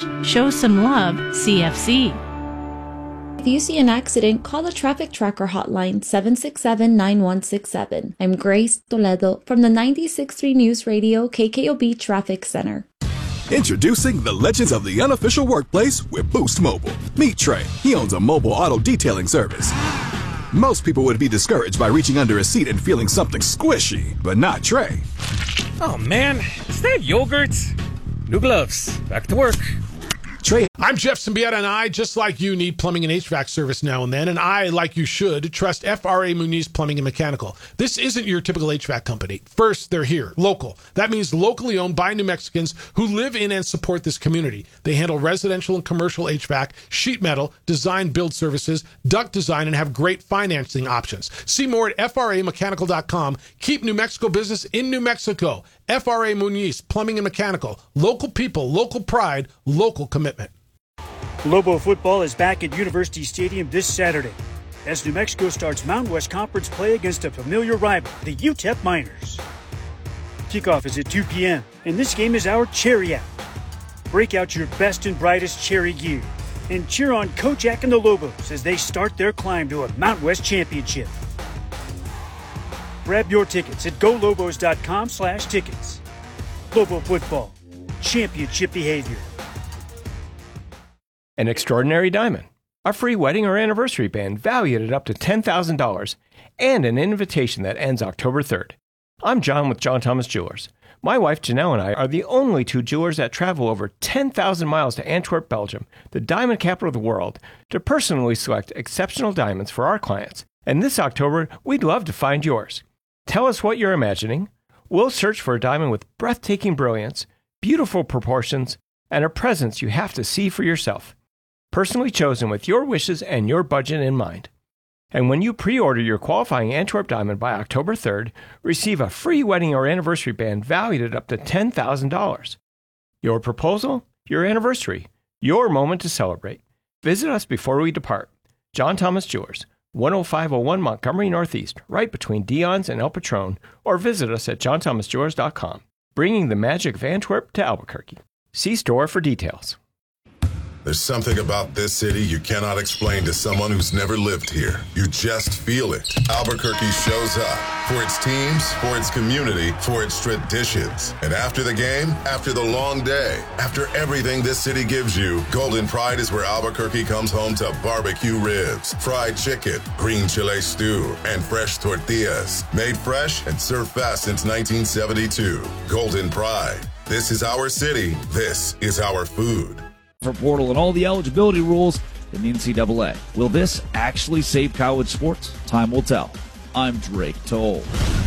Show some love, CFC. If you see an accident, call the Traffic Tracker hotline 767-9167. I'm Grace Toledo from the 96.3 News Radio KKOB Traffic Center. Introducing the legends of the unofficial workplace with Boost Mobile. Meet Trey. He owns a mobile auto detailing service. Most people would be discouraged by reaching under a seat and feeling something squishy, but not Trey. Oh man, is that yogurt? New gloves. Back to work. Trey. I'm Jeff Symbieta, and I, just like you, need plumbing and HVAC service now and then, and I, like you should, trust FRA Muniz Plumbing and Mechanical. This isn't your typical HVAC company. First, they're here, local. That means locally owned by New Mexicans who live in and support this community. They handle residential and commercial HVAC, sheet metal, design build services, duct design, and have great financing options. See more at FRAmechanical.com. Keep New Mexico business in New Mexico. FRA Muniz Plumbing and Mechanical. Local people, local pride, local commitment. Lobo football is back at University Stadium this Saturday as New Mexico starts Mountain West Conference play against a familiar rival, the UTEP Miners. Kickoff is at 2 p.m., and this game is our Cherry Out. Break out your best and brightest cherry gear and cheer on Kojak and the Lobos as they start their climb to a Mountain West championship. Grab your tickets at golobos.com/tickets. Lobo football, championship behavior. An extraordinary diamond, a free wedding or anniversary band valued at up to $10,000, and an invitation that ends October 3rd. I'm John with John Thomas Jewelers. My wife Janelle and I are the only two jewelers that travel over 10,000 miles to Antwerp, Belgium, the diamond capital of the world, to personally select exceptional diamonds for our clients. And this October, we'd love to find yours. Tell us what you're imagining. We'll search for a diamond with breathtaking brilliance, beautiful proportions, and a presence you have to see for yourself. Personally chosen with your wishes and your budget in mind. And when you pre-order your qualifying Antwerp diamond by October 3rd, receive a free wedding or anniversary band valued at up to $10,000. Your proposal, your anniversary, your moment to celebrate. Visit us before we depart. John Thomas Jewelers, 10501 Montgomery Northeast, right between Dion's and El Patron, or visit us at johnthomasjewelers.com, bringing the magic of Antwerp to Albuquerque. See store for details. There's something about this city you cannot explain to someone who's never lived here. You just feel it. Albuquerque shows up for its teams, for its community, for its traditions. And after the game, after the long day, after everything this city gives you, Golden Pride is where Albuquerque comes home to barbecue ribs, fried chicken, green chile stew, and fresh tortillas. Made fresh and served fast since 1972. Golden Pride. This is our city. This is our food. For portal and all the eligibility rules in the NCAA. Will this actually save college sports? Time will tell. I'm Drake Toll.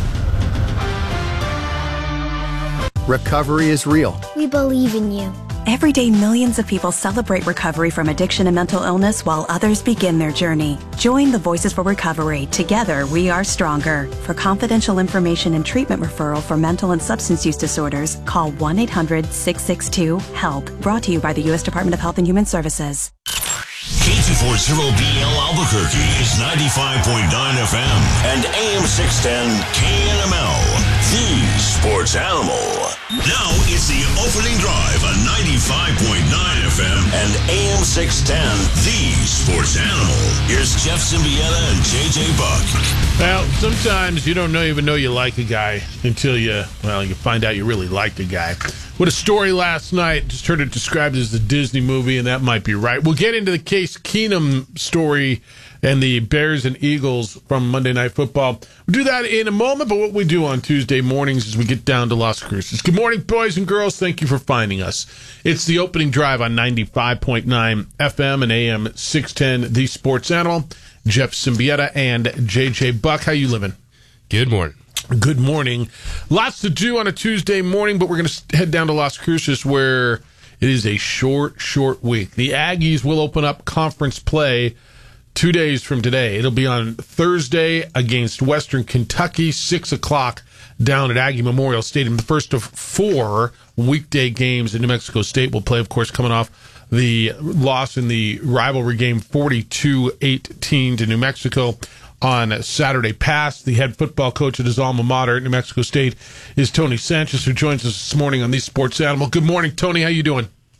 Recovery is real. We believe in you. Every day, millions of people celebrate recovery from addiction and mental illness while others begin their journey. Join the Voices for Recovery. Together, we are stronger. For confidential information and treatment referral for mental and substance use disorders, call 1-800-662-HELP. Brought to you by the U.S. Department of Health and Human Services. K240BL Albuquerque is 95.9 FM and AM 610 KNML, the sports animal. Now it's the opening drive on 95.9 FM and AM 610, the sports animal. Here's Jeff Symbieta and JJ Buck. Well, sometimes you don't even know you like a guy until you find out you really like a guy. What a story last night. Just heard it described as the Disney movie, and that might be right. We'll get into the Case Keenum story and the Bears and Eagles from Monday Night Football. We'll do that in a moment, but what we do on Tuesday mornings is we get down to Las Cruces. Good morning, boys and girls. Thank you for finding us. It's the opening drive on 95.9 FM and AM 610, the sports animal. Jeff Symbieta and JJ Buck. How you living? Good morning. Good morning. Lots to do on a Tuesday morning, but we're going to head down to Las Cruces where it is a short week. The Aggies will open up conference play 2 days from today. It'll be on Thursday against Western Kentucky, 6 o'clock down at Aggie Memorial Stadium. The first of 4 weekday games that New Mexico State will play, of course, coming off the loss in the rivalry game 42-18 to New Mexico on Saturday past. The head football coach at his alma mater at New Mexico State is Tony Sanchez, who joins us this morning on the Sports Animal. Good morning, Tony. How you doing?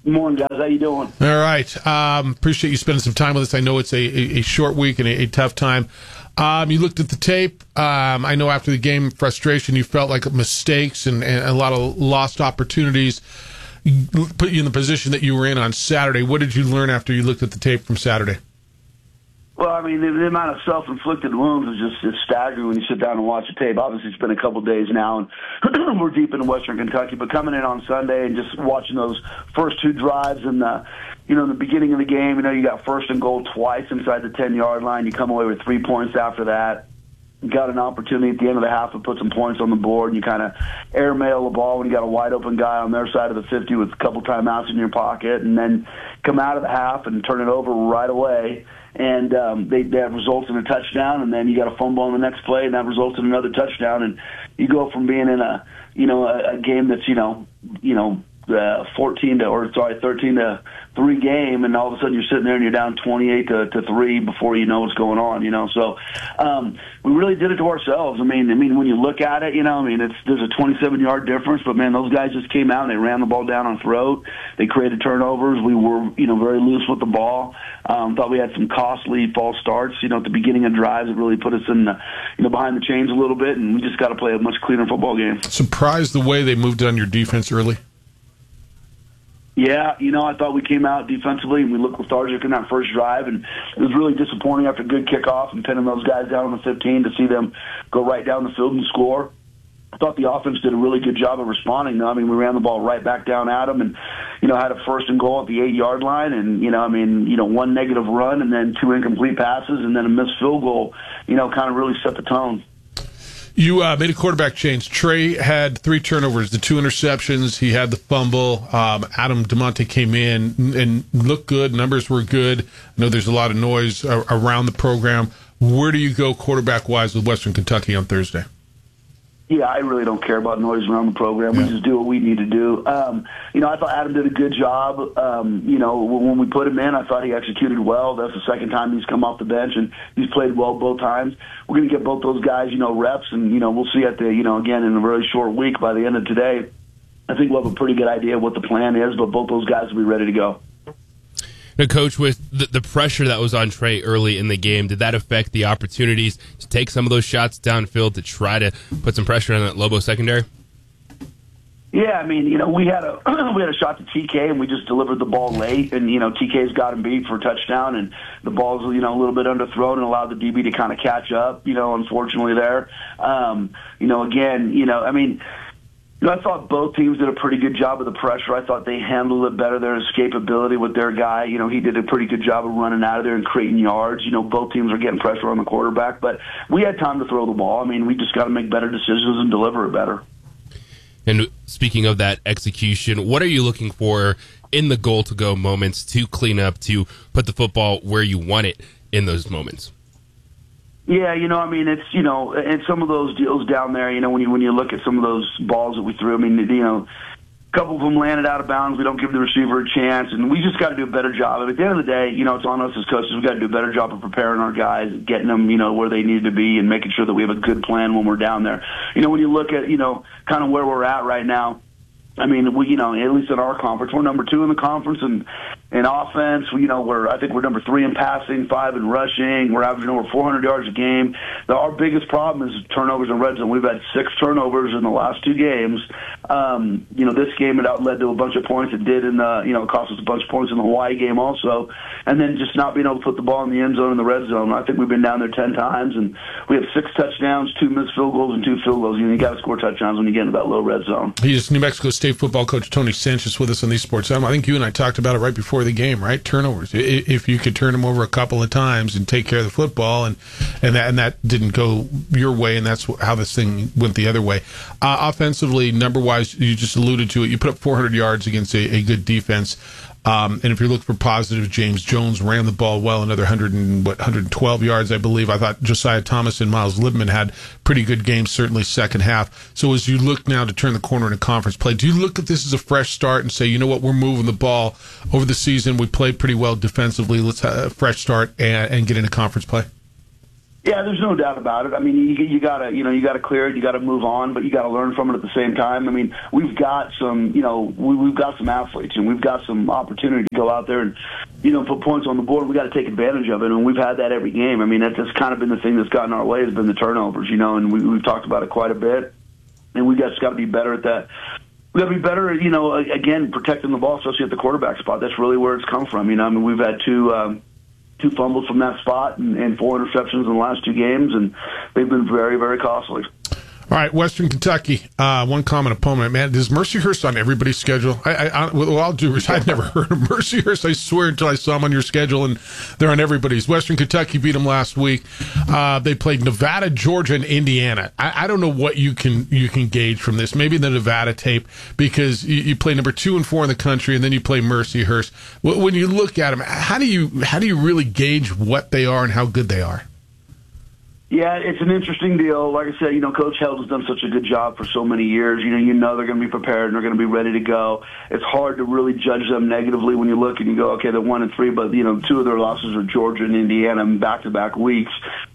Good morning, guys. How you doing? All right. Appreciate you spending some time with us. I know it's a short week and a tough time. You looked at the tape. I know after the game, frustration, you felt like mistakes and a lot of lost opportunities put you in the position that you were in on Saturday. What did you learn after you looked at the tape from Saturday? Well, I mean, the amount of self-inflicted wounds is just staggering when you sit down and watch the tape. Obviously, it's been a couple days now, and we're deep into Western Kentucky. But coming in on Sunday and just watching those first two drives and in the beginning of the game, you got first and goal twice inside the 10-yard line. You come away with 3 points after that. You got an opportunity at the end of the half to put some points on the board, and you kind of airmail the ball when you got a wide-open guy on their side of the 50 with a couple timeouts in your pocket, and then come out of the half and turn it over right away. And that results in a touchdown, and then you got a fumble on the next play, and that results in another touchdown. And you go from being in a game that's 13-3 game, and all of a sudden you're sitting there and you're down 28-3 before you know what's going on. So we really did it to ourselves. I mean, when you look at it, there's a 27-yard difference, but man, those guys just came out and they ran the ball down our throat. They created turnovers. We were, very loose with the ball. Thought we had some costly false starts. At the beginning of drives, it really put us in behind the chains a little bit, and we just got to play a much cleaner football game. Surprised the way they moved on your defense early? Yeah, I thought we came out defensively and we looked lethargic in that first drive, and it was really disappointing after a good kickoff and pinning those guys down on the 15 to see them go right down the field and score. I thought the offense did a really good job of responding. We ran the ball right back down at them and, had a first and goal at the 8-yard line and, one negative run and then 2 incomplete passes and then a missed field goal, kind of really set the tone. You made a quarterback change. Trey had 3 turnovers, the 2 interceptions. He had the fumble. Adam DeMonte came in and looked good. Numbers were good. I know there's a lot of noise around the program. Where do you go quarterback-wise with Western Kentucky on Thursday? Yeah, I really don't care about noise around the program. We just do what we need to do. I thought Adam did a good job. When we put him in, I thought he executed well. That's the second time he's come off the bench, and he's played well both times. We're going to get both those guys, reps, and, we'll see at the, again, in a very short week by the end of today. I think we'll have a pretty good idea of what the plan is, but both those guys will be ready to go. Now, Coach, with the pressure that was on Trey early in the game, did that affect the opportunities to take some of those shots downfield to try to put some pressure on that Lobo secondary? Yeah, we had a shot to TK, and we just delivered the ball late, and, TK's got him beat for a touchdown, and the ball's, a little bit underthrown and allowed the DB to kind of catch up, unfortunately there. I thought both teams did a pretty good job of the pressure. I thought they handled it better, their escapability with their guy. He did a pretty good job of running out of there and creating yards. Both teams are getting pressure on the quarterback, but we had time to throw the ball. We just got to make better decisions and deliver it better. And speaking of that execution, what are you looking for in the goal-to-go moments to clean up, to put the football where you want it in those moments? Yeah, it's, and some of those deals down there, when you look at some of those balls that we threw, a couple of them landed out of bounds. We don't give the receiver a chance, and we just got to do a better job. At the end of the day, it's on us as coaches. We've got to do a better job of preparing our guys, getting them, where they need to be, and making sure that we have a good plan when we're down there. When you look at, kind of where we're at right now, we, at least in our conference, we're number 2 in the conference in offense. I think we're number 3 in passing, 5 in rushing. We're averaging over 400 yards a game. Our biggest problem is turnovers in red zone. We've had 6 turnovers in the last 2 games. This game it led to a bunch of points. It did it cost us a bunch of points in the Hawaii game also. And then just not being able to put the ball in the end zone in the red zone. I think we've been down there 10 times, and we have 6 touchdowns, 2 missed field goals, and 2 field goals. You got to score touchdowns when you get into that low red zone. He's New Mexico State football coach Tony Sanchez with us on these sports. I think you and I talked about it right before the game, right? Turnovers. If you could turn them over a couple of times and take care of the football, and that didn't go your way, and that's how this thing went the other way. Offensively, number-wise, you just alluded to it. You put up 400 yards against a good defense. And if you're looking for positive, James Jones ran the ball well, another 112 yards, I believe. I thought Josiah Thomas and Miles Libman had pretty good games, certainly second half. So as you look now to turn the corner in a conference play, do you look at this as a fresh start and say, you know what, we're moving the ball over the season. We played pretty well defensively. Let's have a fresh start and get into conference play? Yeah, there's no doubt about it. I mean, you gotta clear it, you gotta move on, but you gotta learn from it at the same time. I mean, we've got some, we've got some athletes and we've got some opportunity to go out there and, put points on the board. We got to take advantage of it, and we've had that every game. I mean, that's kind of been the thing that's gotten our way has been the turnovers, and we've talked about it quite a bit, and we just got to be better at that. We got to be better at, again, protecting the ball, especially at the quarterback spot. That's really where it's come from. We've had two fumbles from that spot and 4 interceptions in the last 2 games, and they've been very, very costly. All right, Western Kentucky, one common opponent. Man, is Mercyhurst on everybody's schedule? With all due respect, I've never heard of Mercyhurst, I swear, until I saw them on your schedule, and they're on everybody's. Western Kentucky beat them last week. They played Nevada, Georgia, and Indiana. I don't know what you can gauge from this. Maybe the Nevada tape, because you play number 2 and 4 in the country, and then you play Mercyhurst. When you look at them, how do you really gauge what they are and how good they are? Yeah, it's an interesting deal. Like I said, Coach Held has done such a good job for so many years. You know they're going to be prepared and they're going to be ready to go. It's hard to really judge them negatively when you look and you go, okay, they're 1 and 3, but 2 of their losses are Georgia and Indiana in back-to-back weeks.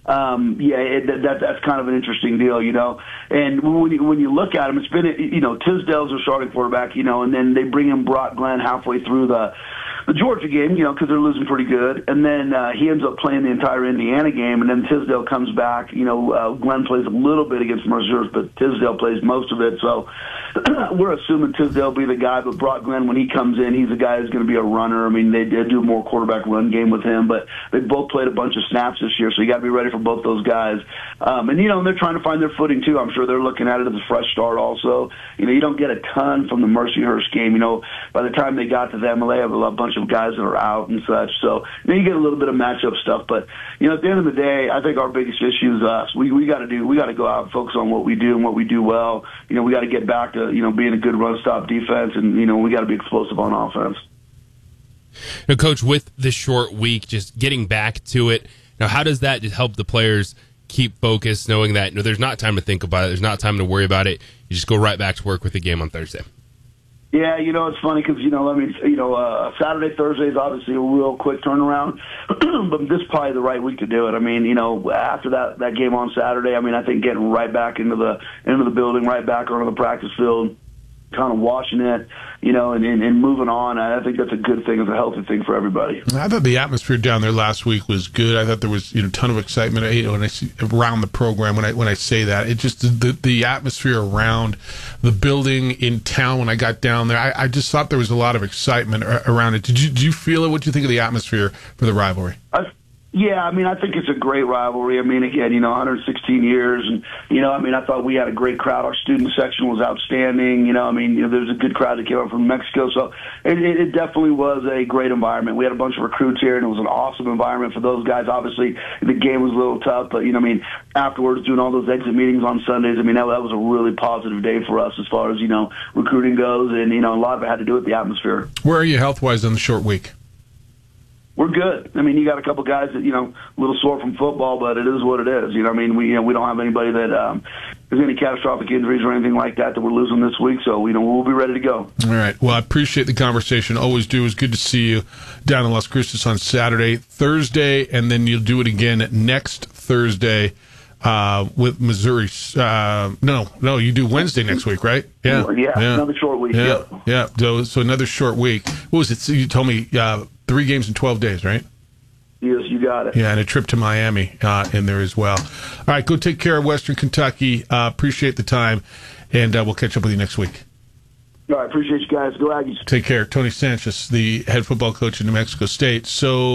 That's kind of an interesting deal, And when you look at them, it's been Tisdale's their starting quarterback, and then they bring in Brock Glenn halfway through the Georgia game, because they're losing pretty good, and then he ends up playing the entire Indiana game, and then Tisdale comes back. Glenn plays a little bit against Mercyhurst, but Tisdale plays most of it. So we're assuming Tisdale will be the guy, but Brock Glenn, when he comes in, he's a guy who's going to be a runner. I mean, they did do more quarterback run game with him, but they both played a bunch of snaps this year, so you got to be ready for both those guys. And they're trying to find their footing too. I'm sure they're looking at it as a fresh start. Also, you don't get a ton from the Mercyhurst game. By the time they got to them, they have a bunch of guys that are out and such. So you get a little bit of matchup stuff, but at the end of the day, I think our biggest issue is us. We got to go out and focus on what we do and what we do well. We got to get back to being a good run stop defense, and we got to be explosive on offense. Now, Coach, with the short week, just getting back to it. Now, how does that just help the players keep focused, knowing that there's not time to think about it, there's not time to worry about it? You just go right back to work with the game on Thursday. Yeah, it's funny because, Saturday, Thursday is obviously a real quick turnaround, but this is probably the right week to do it. I mean, after that game on Saturday, I think getting right back into the building, right back onto the practice field, kind of watching it, and moving on. I think that's a good thing. It's a healthy thing for everybody. I thought the atmosphere down there last week was good. I thought there was a ton of excitement. When I see around the program, when I say that, it just the atmosphere around the building in town. When I got down there, I just thought there was a lot of excitement around it. Did you feel it? What do you think of the atmosphere for the rivalry? Yeah, I think it's a great rivalry. Again, 116 years, and I thought we had a great crowd. Our student section was outstanding. There's a good crowd that came up from Mexico, so it definitely was a great environment. We had a bunch of recruits here, and it was an awesome environment for those guys. Obviously, the game was a little tough, but afterwards, doing all those exit meetings on Sundays, that was a really positive day for us as far as recruiting goes, and a lot of it had to do with the atmosphere. Where are you health-wise on the short week? We're good. You got a couple guys that, a little sore from football, but it is what it is. We don't have anybody that has any catastrophic injuries or anything like that we're losing this week, so, we'll be ready to go. All right. Well, I appreciate the conversation. Always do. It was good to see you down in Las Cruces on Saturday, Thursday, and then you'll do it again next Thursday with Missouri. No, you do Wednesday next week, right? Yeah. Another short week. Yeah. So another short week. What was it? So you told me 3 games in 12 days, right? Yes, you got it. Yeah, and a trip to Miami in there as well. All right, go take care of Western Kentucky. Appreciate the time, and we'll catch up with you next week. All right, appreciate you guys. Go Aggies. Take care. Tony Sanchez, the head football coach in New Mexico State.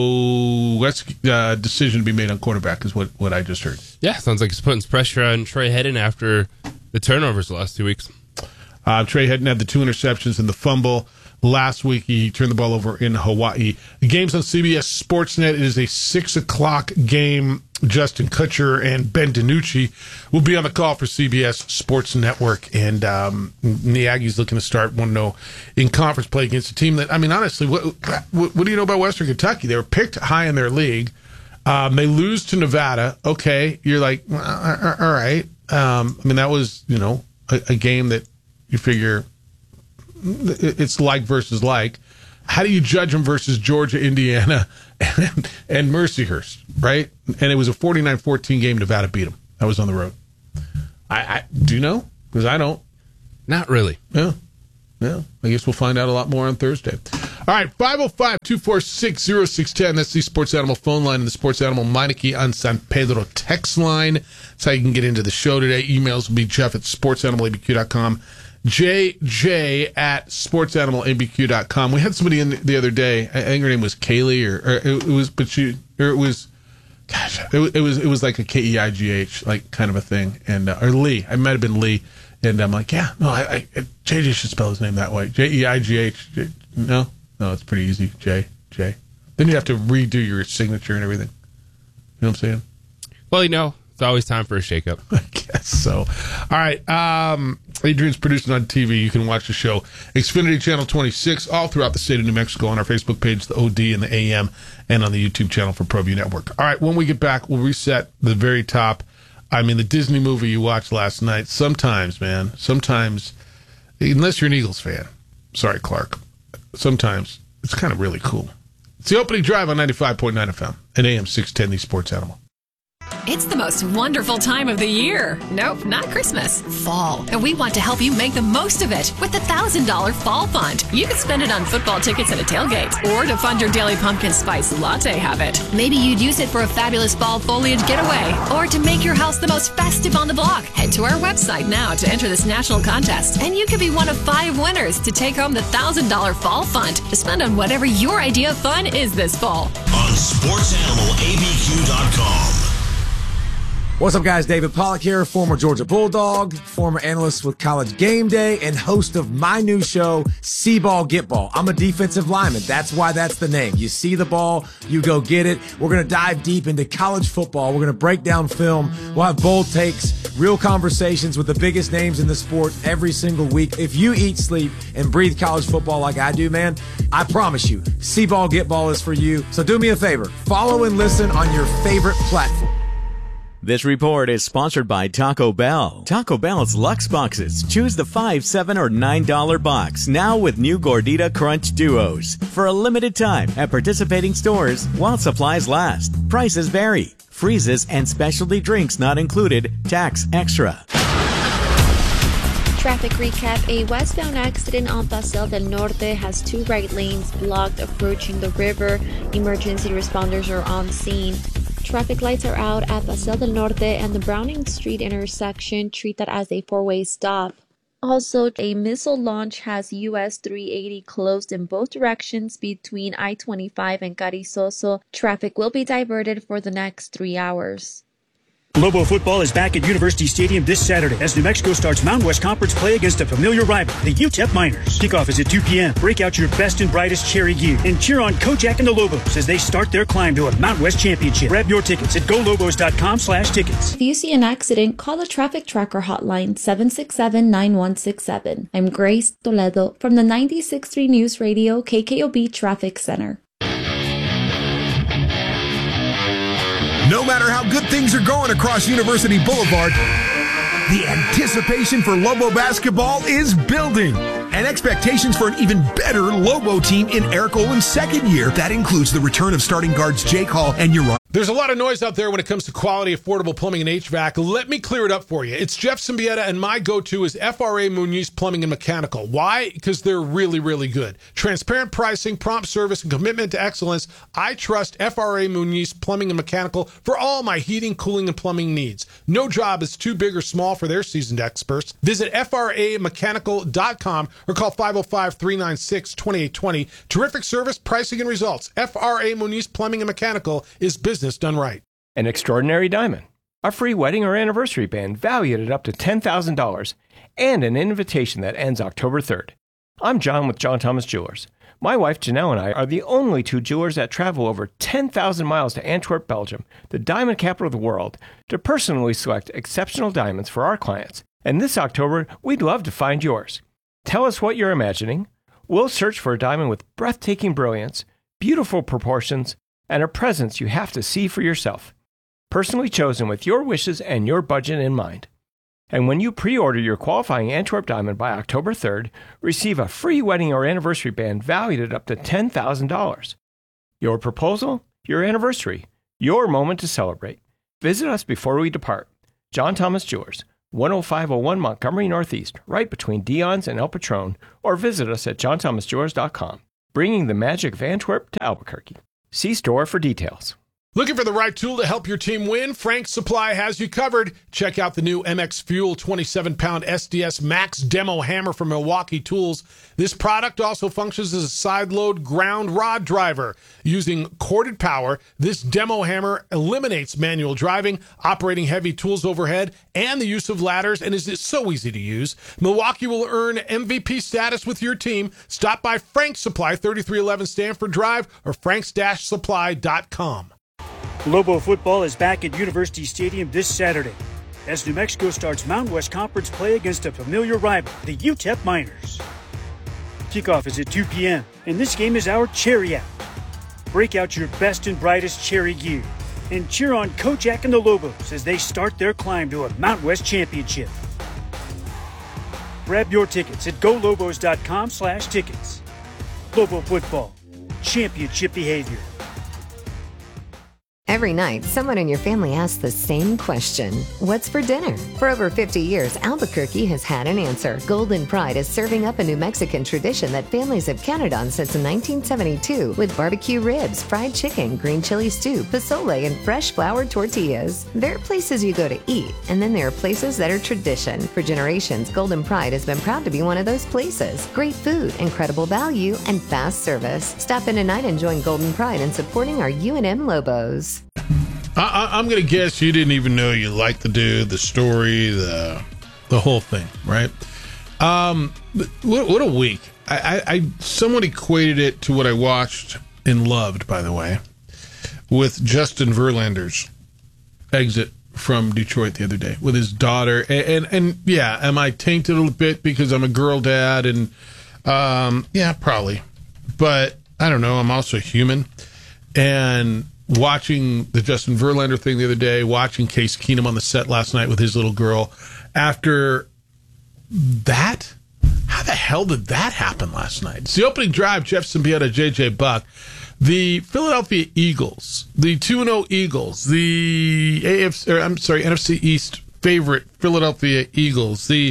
So that's a decision to be made on quarterback is what I just heard. Yeah, sounds like it's putting some pressure on Trey Hedden after the turnovers the last 2 weeks. Trey Hedden had the 2 interceptions and the fumble. Last week, he turned the ball over in Hawaii. The game's on CBS Sportsnet. It is a 6 o'clock game. Justin Kutcher and Ben DiNucci will be on the call for CBS Sports Network. And the Aggies looking to start 1-0 in conference play against a team that, honestly, what do you know about Western Kentucky? They were picked high in their league. They lose to Nevada. Okay, you're like, all right. That was, a game that you figure it's like versus like. how do you judge them versus Georgia, Indiana, and Mercyhurst, right? And it was a 49-14 game. Nevada beat them. That was on the road. I do you know? Because I don't. Not really. Yeah. I guess we'll find out a lot more on Thursday. All right, 505-246-0610. That's the Sports Animal phone line and the Sports Animal Meineke on San Pedro text line. That's how you can get into the show today. Emails will be jeff@sportsanimалabq.com, jj@sportsanimалabq.com. We had somebody in the other day. I think her name was Kaylee, it was like a Keigh, like kind of a thing, and or Lee. I might have been Lee. And I'm like, yeah, no, JJ should spell his name that way. Jeigh. No, it's pretty easy. J. Then you have to redo your signature and everything. You know what I'm saying? Well, it's always time for a shakeup. I guess so. All right. Adrian's producing on TV. You can watch the show. Xfinity Channel 26, all throughout the state of New Mexico, on our Facebook page, the OD and the AM, and on the YouTube channel for ProView Network. All right, when we get back, we'll reset the very top. I mean, the Disney movie you watched last night, sometimes, unless you're an Eagles fan, sorry, Clark, sometimes it's kind of really cool. It's the opening drive on 95.9 FM and AM 610, the Sports Animal. It's the most wonderful time of the year. Nope, not Christmas. Fall. And we want to help you make the most of it with the $1,000 Fall Fund. You can spend it on football tickets and a tailgate, or to fund your daily pumpkin spice latte habit. Maybe you'd use it for a fabulous fall foliage getaway, or to make your house the most festive on the block. Head to our website now to enter this national contest, and you could be one of 5 winners to take home the $1,000 Fall Fund to spend on whatever your idea of fun is this fall. On SportsAnimalABQ.com. What's up, guys? David Pollack here, former Georgia Bulldog, former analyst with College Game Day, and host of my new show, See Ball, Get Ball. I'm a defensive lineman. That's why that's the name. You see the ball, you go get it. We're going to dive deep into college football. We're going to break down film. We'll have bold takes, real conversations with the biggest names in the sport every single week. If you eat, sleep, and breathe college football like I do, man, I promise you, See Ball, Get Ball is for you. So do me a favor. Follow and listen on your favorite platform. This report is sponsored by Taco Bell. Taco Bell's Luxe Boxes. Choose the $5, $7, or $9 box. Now with new Gordita Crunch Duos. For a limited time at participating stores while supplies last. Prices vary. Freezes and specialty drinks not included. Tax extra. Traffic recap. A westbound accident on Paseo del Norte has 2 right lanes blocked approaching the river. Emergency responders are on scene. Traffic lights are out at Paseo del Norte and the Browning Street intersection. Treat that as a 4-way stop. Also, a missile launch has US 380 closed in both directions between I-25 and Carrizoso. Traffic will be diverted for the next 3 hours. Lobo football is back at University Stadium this Saturday as New Mexico starts Mountain West Conference play against a familiar rival, the UTEP Miners. Kickoff is at 2 p.m. Break out your best and brightest cherry gear and cheer on Kojak and the Lobos as they start their climb to a Mountain West championship. Grab your tickets at golobos.com/tickets. If you see an accident, call the Traffic Tracker hotline 767-9167. I'm Grace Toledo from the 96.3 News Radio KKOB Traffic Center. No matter how good things are going across University Boulevard, the anticipation for Lobo basketball is building. And expectations for an even better Lobo team in Eric Olin's second year. That includes the return of starting guards Jake Hall and Uriah. There's a lot of noise out there when it comes to quality, affordable plumbing and HVAC. Let me clear it up for you. It's Jeff Symbieta, and my go-to is FRA Muñiz Plumbing and Mechanical. Why? Because they're really, really good. Transparent pricing, prompt service, and commitment to excellence. I trust FRA Muñiz Plumbing and Mechanical for all my heating, cooling, and plumbing needs. No job is too big or small for their seasoned experts. Visit FRAmechanical.com or call 505-396-2820. Terrific service, pricing, and results. FRA Muñiz Plumbing and Mechanical is business done right. An extraordinary diamond, a free wedding or anniversary band valued at up to $10,000, and an invitation that ends October 3rd. I'm John with John Thomas Jewelers. My wife Janelle and I are the only 2 jewelers that travel over 10,000 miles to Antwerp, Belgium, the diamond capital of the world, to personally select exceptional diamonds for our clients. And this October, we'd love to find yours. Tell us what you're imagining. We'll search for a diamond with breathtaking brilliance, beautiful proportions, and a presence you have to see for yourself. Personally chosen with your wishes and your budget in mind. And when you pre-order your qualifying Antwerp diamond by October 3rd, receive a free wedding or anniversary band valued at up to $10,000. Your proposal, your anniversary, your moment to celebrate. Visit us before we depart. John Thomas Jewelers, 10501 Montgomery Northeast, right between Dion's and El Patron, or visit us at johnthomasjewelers.com, bringing the magic of Antwerp to Albuquerque. See store for details. Looking for the right tool to help your team win? Frank's Supply has you covered. Check out the new MX Fuel 27-pound SDS Max Demo Hammer from Milwaukee Tools. This product also functions as a side-load ground rod driver. Using corded power, this demo hammer eliminates manual driving, operating heavy tools overhead, and the use of ladders, and is so easy to use. Milwaukee will earn MVP status with your team. Stop by Frank's Supply, 3311 Stanford Drive, or franks-supply.com. Lobo football is back at University Stadium this Saturday as New Mexico starts Mountain West Conference play against a familiar rival, the UTEP Miners. Kickoff is at 2 p.m., and this game is our Cherry Out. Break out your best and brightest cherry gear and cheer on Kojak and the Lobos as they start their climb to a Mountain West championship. Grab your tickets at golobos.com/tickets. Lobo football, championship behavior. Every night, someone in your family asks the same question. What's for dinner? For over 50 years, Albuquerque has had an answer. Golden Pride is serving up a New Mexican tradition that families have counted on since 1972 with barbecue ribs, fried chicken, green chili stew, pozole, and fresh flour tortillas. There are places you go to eat, and then there are places that are tradition. For generations, Golden Pride has been proud to be one of those places. Great food, incredible value, and fast service. Stop in tonight and join Golden Pride in supporting our UNM Lobos. I'm going to guess you didn't even know you liked the dude, the story, the whole thing, right? What a week. I somewhat equated it to what I watched and loved, by the way, with Justin Verlander's exit from Detroit the other day with his daughter. And yeah, am I tainted a little bit because I'm a girl dad? And yeah, probably. But I don't know. I'm also human. And watching the Justin Verlander thing the other day, watching Case Keenum on the set last night with his little girl. After that, how the hell did that happen last night? It's the opening drive, Jeff Symbieta, J.J. Buck. The Philadelphia Eagles, the 2-0 Eagles, the NFC East favorite Philadelphia Eagles, the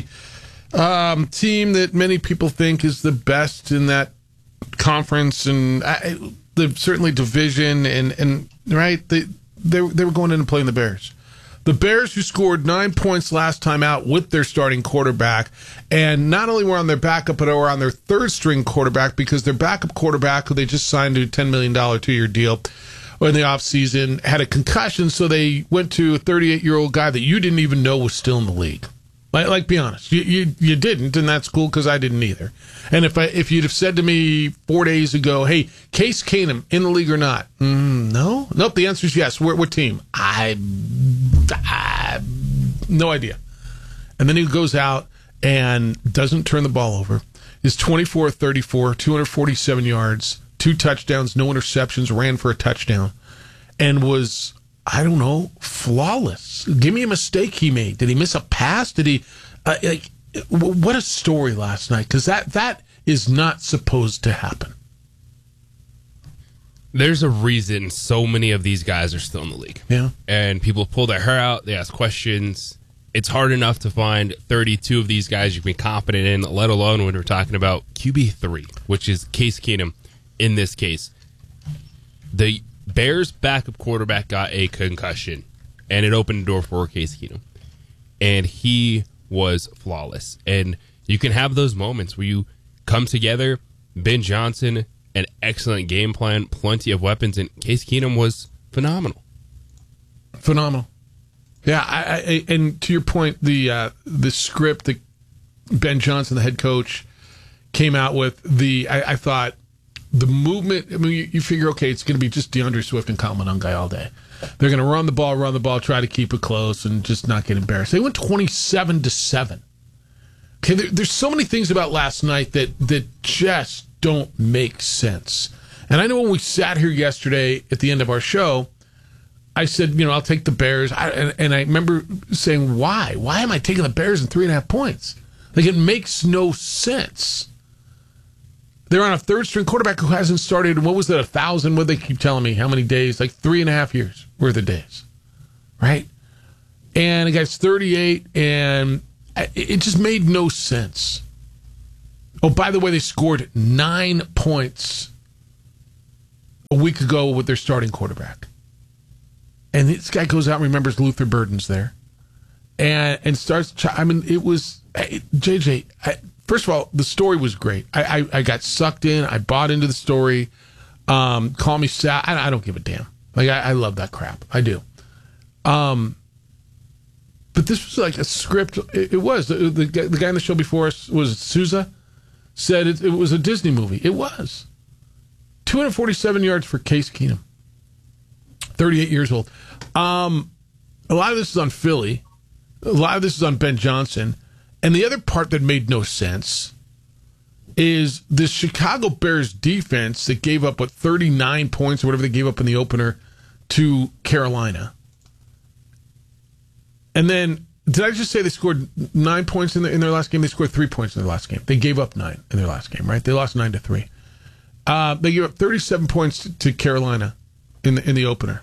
team that many people think is the best in that conference, and certainly division, and right, they were going in and playing the Bears. The Bears, who scored 9 points last time out with their starting quarterback, and not only were on their backup, but were on their third-string quarterback, because their backup quarterback, who they just signed to a $10 million two-year deal in the offseason, had a concussion, so they went to a 38-year-old guy that you didn't even know was still in the league. Like, be honest, you didn't, and that's cool because I didn't either. And if you'd have said to me 4 days ago, hey, Case Keenum in the league or not? No, nope. The answer is yes. What team? I no idea. And then he goes out and doesn't turn the ball over. Is 24-34, 247 yards, 2 touchdowns, no interceptions, ran for a touchdown, and was, I don't know, flawless. Give me a mistake he made. Did he miss a pass? Did he what a story last night, because that is not supposed to happen. There's a reason so many of these guys are still in the league. Yeah. And people pull their hair out, they ask questions. It's hard enough to find 32 of these guys you can be confident in, let alone when we're talking about QB3, which is Case Keenum in this case. The Bears' backup quarterback got a concussion, and it opened the door for Case Keenum. And he was flawless. And you can have those moments where you come together. Ben Johnson, an excellent game plan, plenty of weapons, and Case Keenum was phenomenal. Phenomenal. Yeah, and to your point, the script that Ben Johnson, the head coach, came out with, I thought the movement, I mean, you figure, okay, it's going to be just DeAndre Swift and Kyle Monangai all day. They're going to run the ball, try to keep it close, and just not get embarrassed. They went 27-7. Okay, there's so many things about last night that just don't make sense. And I know when we sat here yesterday at the end of our show, I said, I'll take the Bears. And I remember saying, why? Why am I taking the Bears in 3.5 points? Like, it makes no sense. They're on a third-string quarterback who hasn't started, what was it, 1,000? What they keep telling me? How many days? Like 3.5 years worth of days, right? And the guy's 38, and it just made no sense. Oh, by the way, they scored 9 points a week ago with their starting quarterback. And this guy goes out and remembers Luther Burden's there. And starts, it was, JJ, first of all, the story was great. I got sucked in. I bought into the story. Call me Sal. I don't give a damn. Like, I love that crap. I do. But this was like a script. It was. The guy on the show before us, was Souza, said it was a Disney movie. It was. 247 yards for Case Keenum. 38 years old. A lot of this is on Philly. A lot of this is on Ben Johnson. And the other part that made no sense is the Chicago Bears defense that gave up, 39 points or whatever they gave up in the opener to Carolina. And then, did I just say they scored 9 points in their last game? They scored 3 points in their last game. They gave up 9 in their last game, right? They lost 9-3. They gave up 37 points to Carolina in the opener.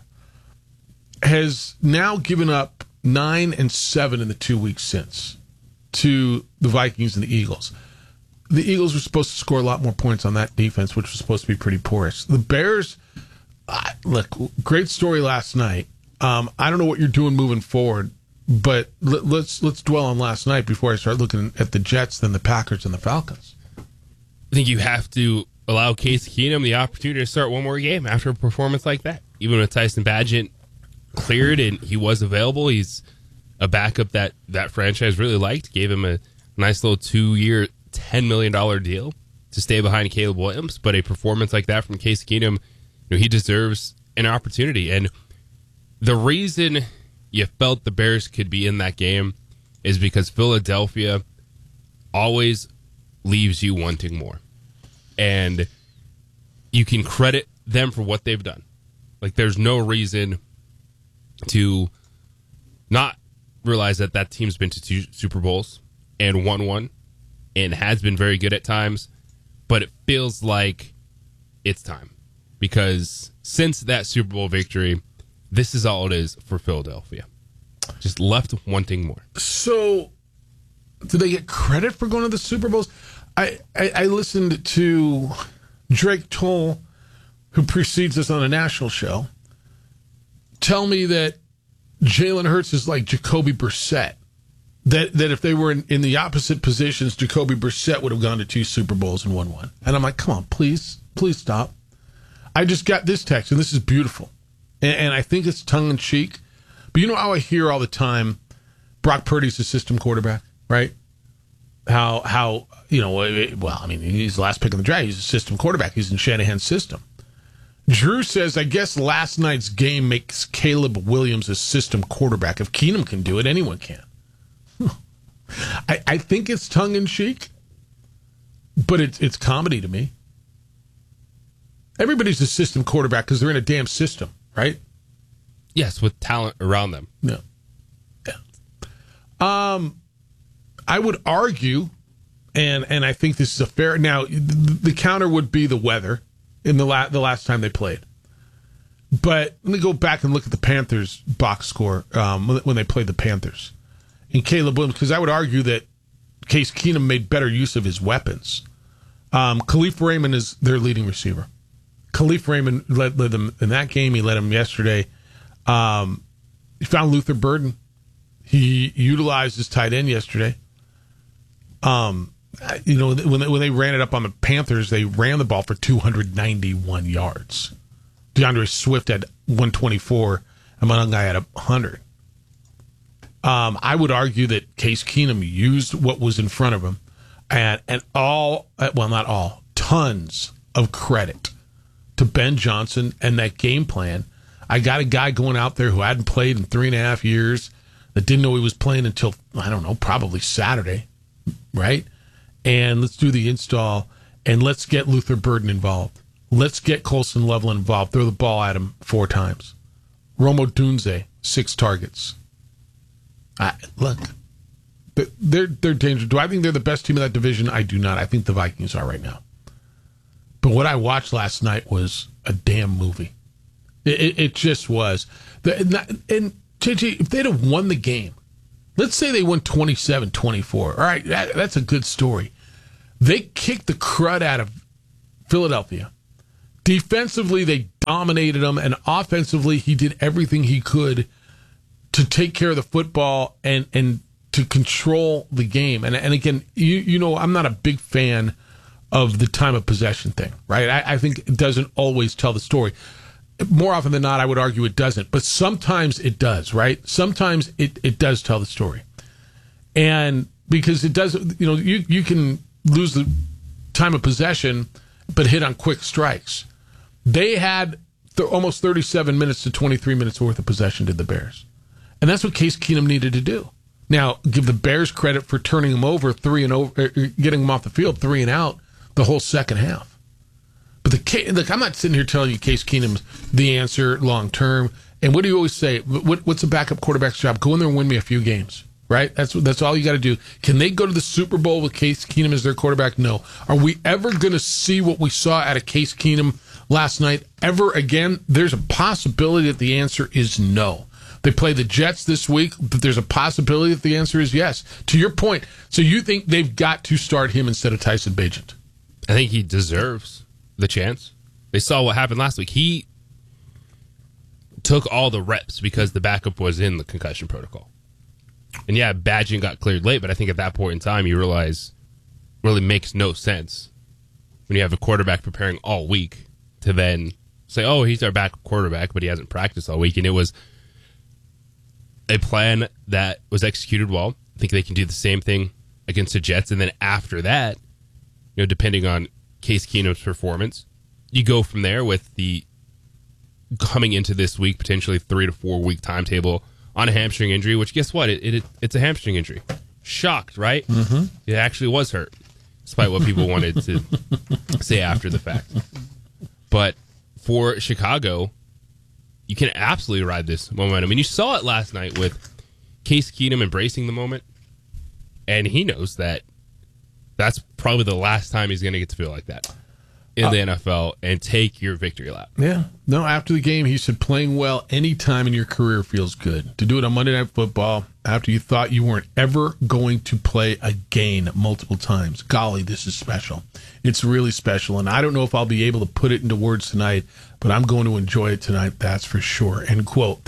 Has now given up 9 and 7 in the 2 weeks since to the Vikings and the Eagles. The Eagles were supposed to score a lot more points on that defense, which was supposed to be pretty porous. The Bears, look, great story last night. I don't know what you're doing moving forward, but let's dwell on last night before I start looking at the Jets, then the Packers, and the Falcons. I think you have to allow Case Keenum the opportunity to start one more game after a performance like that. Even with Tyson Bagent cleared and he was available, he's a backup that franchise really liked, gave him a nice little 2-year, $10 million deal to stay behind Caleb Williams. But a performance like that from Case Keenum, he deserves an opportunity. And the reason you felt the Bears could be in that game is because Philadelphia always leaves you wanting more. And you can credit them for what they've done. Like, there's no reason to not realize that team's been to 2 Super Bowls and won one and has been very good at times, but it feels like it's time. Because since that Super Bowl victory, this is all it is for Philadelphia. Just left wanting more. So, do they get credit for going to the Super Bowls? I listened to Drake Toll, who precedes us on a national show, tell me that Jalen Hurts is like Jacoby Brissett. That if they were in the opposite positions, Jacoby Brissett would have gone to 2 Super Bowls and won one. And I'm like, come on, please stop. I just got this text, and this is beautiful. And I think it's tongue-in-cheek. But you know how I hear all the time, Brock Purdy's the system quarterback, right? How he's the last pick in the draft. He's a system quarterback. He's in Shanahan's system. Drew says, I guess last night's game makes Caleb Williams a system quarterback. If Keenum can do it, anyone can. I think it's tongue-in-cheek, but it's comedy to me. Everybody's a system quarterback because they're in a damn system, right? Yes, with talent around them. Yeah. I would argue, and I think this is a fair... Now, the counter would be the weather in the last time they played. But let me go back and look at the Panthers' box score when they played the Panthers. And Caleb Williams, because I would argue that Case Keenum made better use of his weapons. Khalif Raymond is their leading receiver. Khalif Raymond led them in that game. He led them yesterday. He found Luther Burden. He utilized his tight end yesterday. When they ran it up on the Panthers, they ran the ball for 291 yards. DeAndre Swift had 124, and Monangai had 100. I would argue that Case Keenum used what was in front of him, and not all, tons of credit to Ben Johnson and that game plan. I got a guy going out there who hadn't played in 3.5 years, that didn't know he was playing until, I don't know, probably Saturday, right? And let's do the install, and let's get Luther Burden involved. Let's get Colson Loveland involved. Throw the ball at him 4 times. Romo Dunze, 6 targets. Look, they're dangerous. Do I think they're the best team in that division? I do not. I think the Vikings are right now. But what I watched last night was a damn movie. It just was. And JJ, if they'd have won the game, let's say they won 27-24. All right, that's a good story. They kicked the crud out of Philadelphia. Defensively, they dominated them, and offensively, he did everything he could to take care of the football and to control the game. And again, you know, I'm not a big fan of the time of possession thing, right? I think it doesn't always tell the story. More often than not, I would argue it doesn't. But sometimes it does, right? Sometimes it does tell the story. And because it does, you know, you can lose the time of possession, but hit on quick strikes. They had almost 37 minutes to 23 minutes worth of possession, did the Bears. And that's what Case Keenum needed to do. Now, give the Bears credit for turning him over, getting him off the field 3 and out the whole second half. But look, I'm not sitting here telling you Case Keenum's the answer long term. And what do you always say? What's a backup quarterback's job? Go in there and win me a few games, right? That's all you got to do. Can they go to the Super Bowl with Case Keenum as their quarterback? No. Are we ever going to see what we saw out of Case Keenum last night ever again? There's a possibility that the answer is no. They play the Jets this week, but there's a possibility that the answer is yes. To your point, so you think they've got to start him instead of Tyson Bagent? I think he deserves the chance. They saw what happened last week. He took all the reps because the backup was in the concussion protocol. And yeah, Bagent got cleared late, but I think at that point in time you realize it really makes no sense when you have a quarterback preparing all week to then say, oh, he's our backup quarterback, but he hasn't practiced all week. And it was a plan that was executed well. I think they can do the same thing against the Jets. And then after that, you know, depending on Case Keenum's performance, you go from there with the coming into this week, potentially 3 to 4 week timetable on a hamstring injury, which guess what? It's a hamstring injury. Shocked, right? Mm-hmm. It actually was hurt, despite what people wanted to say after the fact. But for Chicago, you can absolutely ride this momentum. And you saw it last night with Case Keenum embracing the moment. And he knows that that's probably the last time he's going to get to feel like that in the NFL and take your victory lap. Yeah. No, after the game, he said playing well any time in your career feels good. To do it on Monday Night Football after you thought you weren't ever going to play again multiple times. Golly, this is special. It's really special. And I don't know if I'll be able to put it into words tonight, but I'm going to enjoy it tonight. That's for sure. End quote.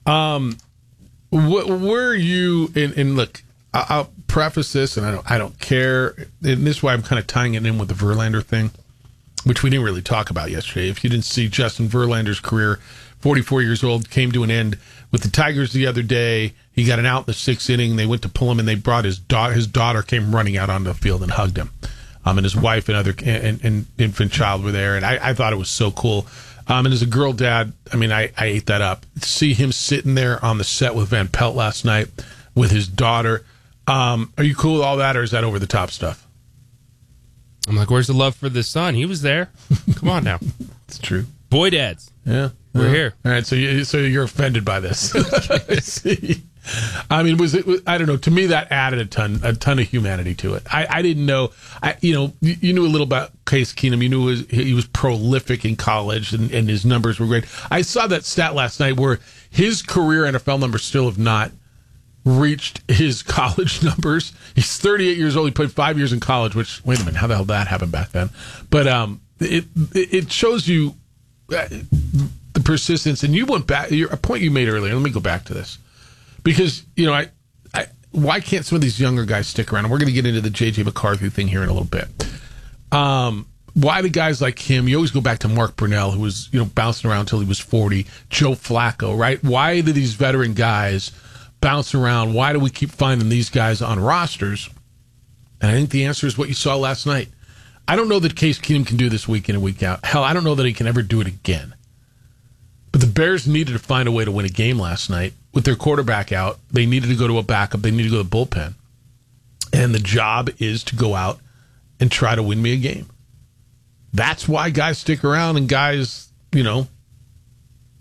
Where are you? And look, I'll preface this, and I don't care. And this is why I'm kind of tying it in with the Verlander thing, which we didn't really talk about yesterday. If you didn't see Justin Verlander's career, 44 years old, came to an end with the Tigers the other day. He got an out in the 6th inning. They went to pull him, and they brought his daughter. His daughter came running out onto the field and hugged him. And his wife and infant child were there, and I thought it was so cool. And as a girl dad, I mean, I ate that up. See him sitting there on the set with Van Pelt last night with his daughter. Are you cool with all that, or is that over the top stuff? I'm like, where's the love for the son? He was there. Come on now. It's true. Boy dads. Yeah. We're here. All right, so you're offended by this. I mean, I don't know. To me, that added a ton of humanity to it. I didn't know. You knew a little about Case Keenum. You knew he was prolific in college, and his numbers were great. I saw that stat last night where his career NFL numbers still have not reached his college numbers. He's 38 years old. He played 5 years in college, which, wait a minute, how the hell did that happen back then? But it shows you the persistence. And you went back, a point you made earlier. Let me go back to this. Because, why can't some of these younger guys stick around? And we're going to get into the J.J. McCarthy thing here in a little bit. Why do guys like him, you always go back to Mark Brunell, who was, bouncing around until he was 40, Joe Flacco, right? Why do these veteran guys bounce around? Why do we keep finding these guys on rosters? And I think the answer is what you saw last night. I don't know that Case Keenum can do this week in and week out. Hell, I don't know that he can ever do it again. But the Bears needed to find a way to win a game last night. With their quarterback out, they needed to go to a backup. They needed to go to the bullpen. And the job is to go out and try to win me a game. That's why guys stick around and guys,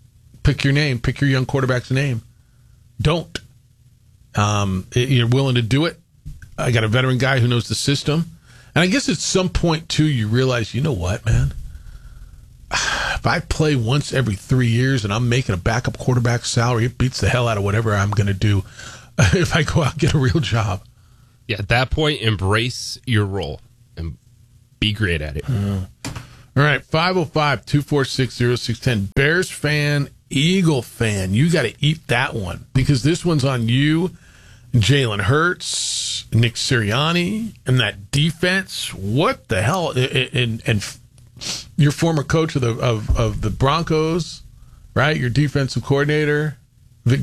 Pick your name. Pick your young quarterback's name. Don't. You're willing to do it. I got a veteran guy who knows the system. And I guess at some point, too, you realize, you know what, man? If I play once every 3 years and I'm making a backup quarterback salary, it beats the hell out of whatever I'm going to do if I go out and get a real job. Yeah, at that point, embrace your role and be great at it. All right, 505-246-0610. Bears fan, Eagle fan, you got to eat that one because this one's on you. Jalen Hurts, Nick Sirianni, and that defense. What the hell? And your former coach of the Broncos, right? Your defensive coordinator, Vic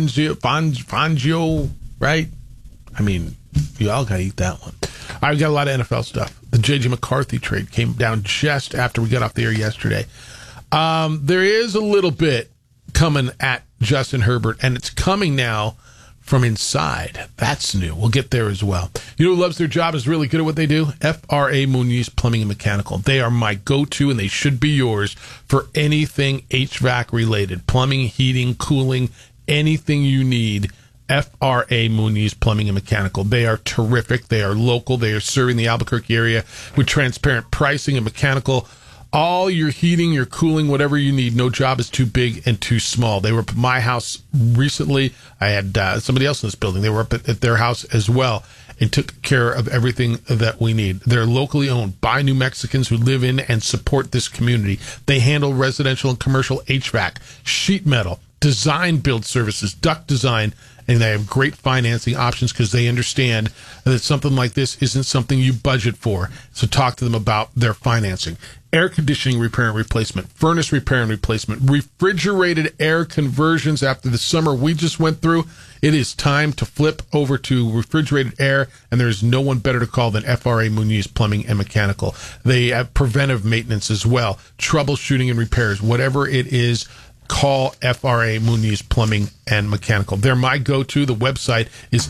Fangio, right? I mean, you all got to eat that one. All right, we got a lot of NFL stuff. The J.J. McCarthy trade came down just after we got off the air yesterday. There is a little bit coming at Justin Herbert, and it's coming now from inside. That's new. We'll get there as well. You know who loves their job, is really good at what they do? FRA Muniz Plumbing and Mechanical. They are my go-to, and they should be yours for anything HVAC related. Plumbing, heating, cooling, anything you need. FRA Muniz Plumbing and Mechanical. They are terrific. They are local. They are serving the Albuquerque area with transparent pricing and mechanical. All your heating, your cooling, whatever you need. No job is too big and too small. They were up at my house recently. I had somebody else in this building. They were up at their house as well and took care of everything that we need. They're locally owned by New Mexicans who live in and support this community. They handle residential and commercial HVAC, sheet metal, design build services, duct design, and they have great financing options because they understand that something like this isn't something you budget for. So talk to them about their financing. Air conditioning repair and replacement, furnace repair and replacement, refrigerated air conversions after the summer we just went through. It is time to flip over to refrigerated air, and there is no one better to call than FRA Muniz Plumbing and Mechanical. They have preventive maintenance as well, troubleshooting and repairs, whatever it is. Call FRA Muniz Plumbing and Mechanical. They're my go-to. The website is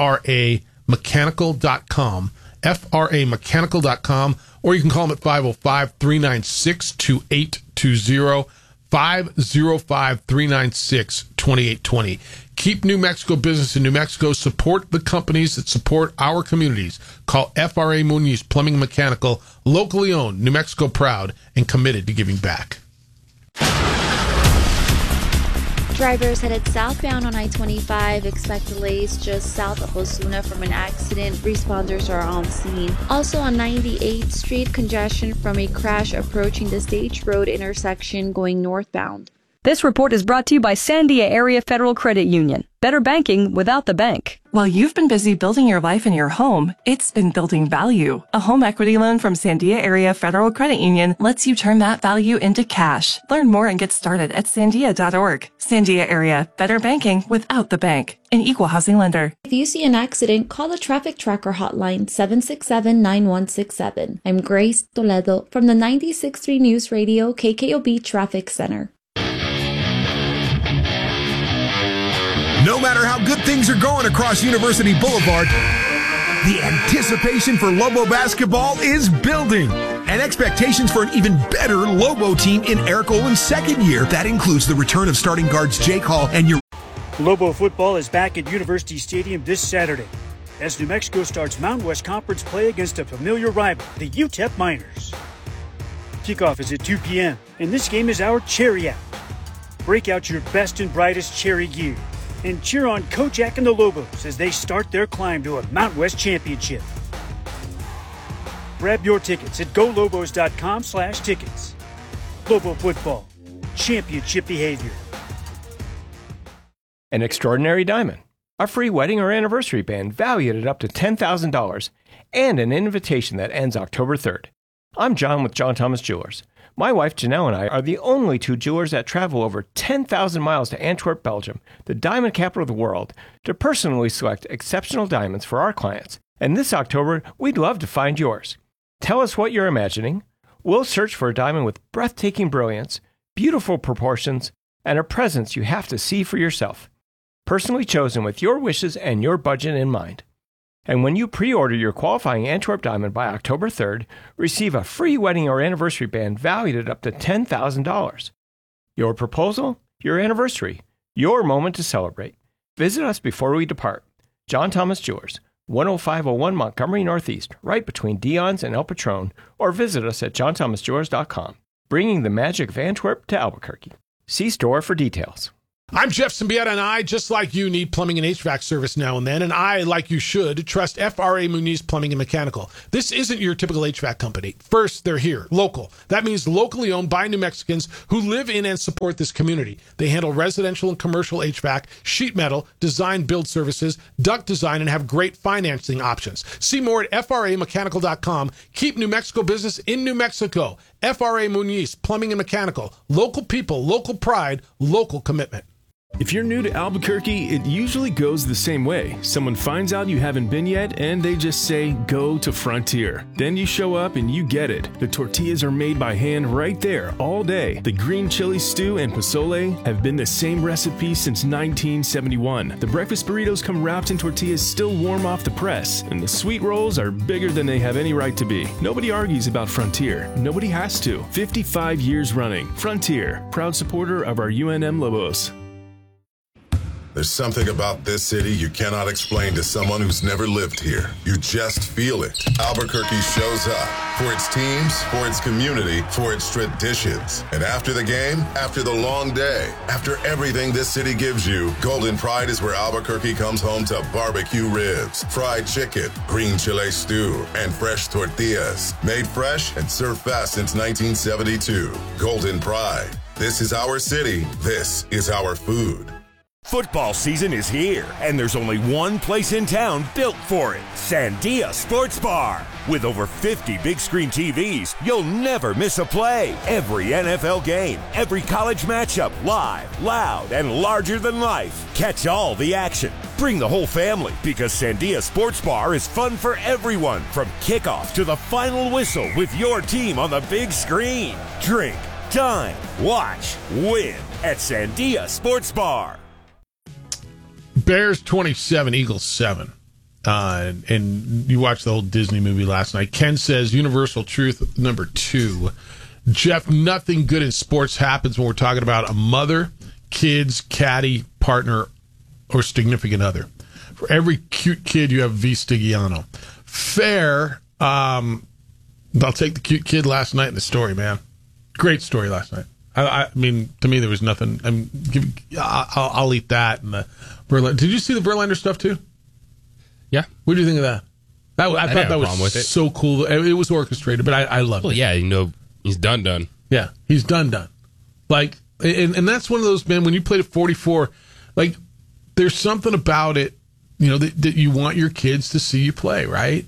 FRAmechanical.com, FRAmechanical.com, or you can call them at 505-396-2820, 505-396-2820. Keep New Mexico business in New Mexico. Support the companies that support our communities. Call FRA Muniz Plumbing and Mechanical, locally owned, New Mexico proud, and committed to giving back. Drivers headed southbound on I-25 expect delays just south of Osuna from an accident. Responders are on scene. Also on 98th Street, congestion from a crash approaching the Stage Road intersection going northbound. This report is brought to you by Sandia Area Federal Credit Union. Better banking without the bank. While you've been busy building your life in your home, it's been building value. A home equity loan from Sandia Area Federal Credit Union lets you turn that value into cash. Learn more and get started at sandia.org. Sandia Area, better banking without the bank. An equal housing lender. If you see an accident, call the Traffic Tracker hotline 767-9167. I'm Grace Toledo from the 96.3 News Radio KKOB Traffic Center. No matter how good things are going across University Boulevard, the anticipation for Lobo basketball is building. And expectations for an even better Lobo team in Eric Olin's second year. That includes the return of starting guards Jake Hall and your... Lobo football is back at University Stadium this Saturday as New Mexico starts Mountain West Conference play against a familiar rival, the UTEP Miners. Kickoff is at 2 p.m., and this game is our Cherry Out. Break out your best and brightest cherry gear and cheer on Kojak and the Lobos as they start their climb to a Mountain West championship. Grab your tickets at golobos.com/tickets. Lobo football, championship behavior. An Extraordinary Diamond, a free wedding or anniversary band valued at up to $10,000, and an invitation that ends October 3rd. I'm John with John Thomas Jewelers. My wife Janelle and I are the only two jewelers that travel over 10,000 miles to Antwerp, Belgium, the diamond capital of the world, to personally select exceptional diamonds for our clients. And this October, we'd love to find yours. Tell us what you're imagining. We'll search for a diamond with breathtaking brilliance, beautiful proportions, and a presence you have to see for yourself. Personally chosen with your wishes and your budget in mind. And when you pre-order your qualifying Antwerp diamond by October 3rd, receive a free wedding or anniversary band valued at up to $10,000. Your proposal? your anniversary, your moment to celebrate. Visit us before we depart. John Thomas Jewelers, 10501 Montgomery Northeast, right between Dion's and El Patron, or visit us at johnthomasjewelers.com, bringing the magic of Antwerp to Albuquerque. See store for details. I'm Jeff Symbieta, and I, just like you, need plumbing and HVAC service now and then, and I, like you should, trust FRA Muniz Plumbing and Mechanical. This isn't your typical HVAC company. First, they're here, local. That means locally owned by New Mexicans who live in and support this community. They handle residential and commercial HVAC, sheet metal, design build services, duct design, and have great financing options. See more at FRAmechanical.com. Keep New Mexico business in New Mexico. FRA Muniz Plumbing and Mechanical. Local people, local pride, local commitment. If you're new to Albuquerque, it usually goes the same way. Someone finds out you haven't been yet, and they just say, go to Frontier. Then you show up and you get it. The tortillas are made by hand right there all day. The green chili stew and pozole have been the same recipe since 1971. The breakfast burritos come wrapped in tortillas still warm off the press, and the sweet rolls are bigger than they have any right to be. Nobody argues about Frontier. Nobody has to. 55 years running. Frontier, proud supporter of our UNM Lobos. There's something about this city you cannot explain to someone who's never lived here. You just feel it. Albuquerque shows up for its teams, for its community, for its traditions. And after the game, after the long day, after everything this city gives you, Golden Pride is where Albuquerque comes home to barbecue ribs, fried chicken, green chile stew, and fresh tortillas. Made fresh and served fast since 1972. Golden Pride. This is our city. This is our food. Football season is here, and there's only one place in town built for it, Sandia Sports Bar. With over 50 big screen TVs, you'll never miss a play. Every NFL game, every college matchup, live, loud, and larger than life. Catch all the action. Bring the whole family, because Sandia Sports Bar is fun for everyone, from kickoff to the final whistle with your team on the big screen. Drink, dine, watch, win at Sandia Sports Bar. Bears 27, Eagles 7. And you watched the whole Disney movie last night. Ken says, Universal Truth number 2. Jeff, nothing good in sports happens when we're talking about a mother, kids, caddy, partner, or significant other. For every cute kid, you have V. Stigiano. Fair. I'll take the cute kid last night in the story, man. Great story last night. I mean, to me, there was nothing. I'll eat that. And the Verlander. Did you see the Verlander stuff too? Yeah. What do you think of that? I thought that was so cool. It was orchestrated, but I loved it. Well, yeah, he's done. Yeah, he's done. Like, and that's one of those, man. When you played at 44, like, there's something about it, that you want your kids to see you play, right?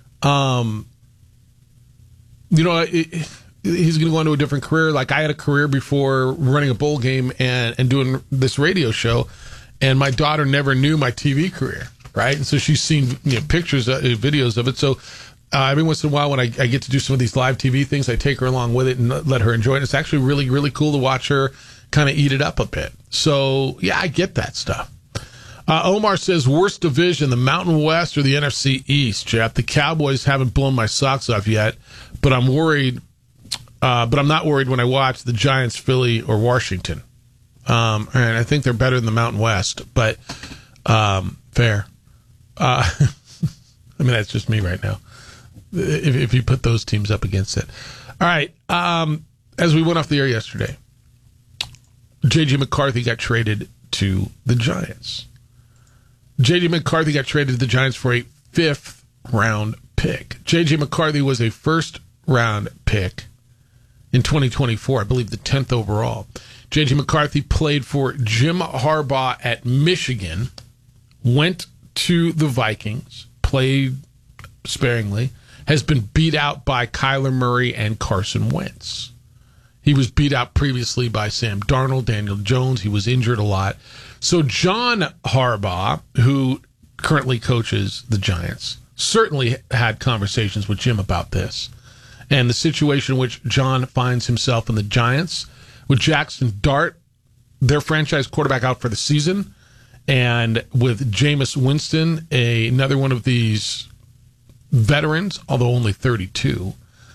He's going to go into a different career. Like, I had a career before running a bowl game and doing this radio show, and my daughter never knew my TV career, right? And so she's seen pictures, videos of it. So every once in a while when I get to do some of these live TV things, I take her along with it and let her enjoy it. It's actually really, really cool to watch her kind of eat it up a bit. So, yeah, I get that stuff. Omar says, worst division, the Mountain West or the NFC East, Jeff? The Cowboys haven't blown my socks off yet, but I'm worried. But I'm not worried when I watch the Giants, Philly, or Washington. And I think they're better than the Mountain West, but fair. I mean, that's just me right now. If you put those teams up against it. All right. As we went off the air yesterday, J.J. McCarthy got traded to the Giants. J.J. McCarthy got traded to the Giants for a 5th-round pick. J.J. McCarthy was a first-round pick in 2024, I believe the 10th overall. J.J. McCarthy played for Jim Harbaugh at Michigan, went to the Vikings, played sparingly, has been beat out by Kyler Murray and Carson Wentz. He was beat out previously by Sam Darnold, Daniel Jones. He was injured a lot. So John Harbaugh, who currently coaches the Giants, certainly had conversations with Jim about this. And the situation in which John finds himself in the Giants, with Jackson Dart, their franchise quarterback, out for the season, and with Jameis Winston, another one of these veterans, although only 32.